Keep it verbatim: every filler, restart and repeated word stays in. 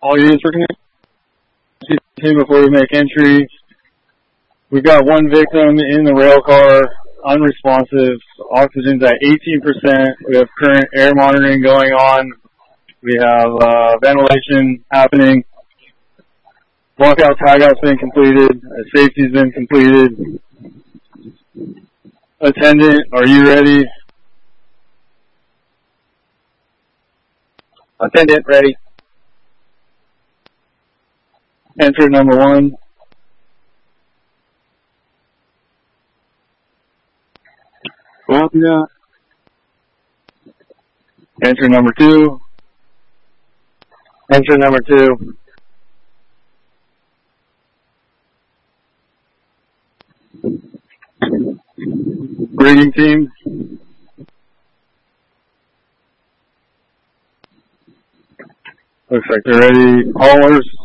All units for connect before we make entry. We've got one victim in the rail car, unresponsive. Oxygen's at eighteen percent. We have current air monitoring going on. We have uh, ventilation happening. Lockout tagout's been completed. Safety's been completed. Attendant, are you ready? Attendant, ready. Enter number one. Copy that. Enter number two. Enter number two. Rigging team. Looks like they're ready. Haulers.